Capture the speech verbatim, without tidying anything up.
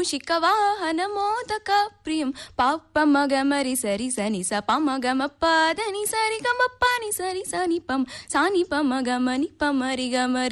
మూషిక వాహన మోదక ప్రియం పాప మగ మరి సరి సని స పమ గమ పదని సరి గమ పని సరి సని పం సాని పమ గమని పమరి గమరి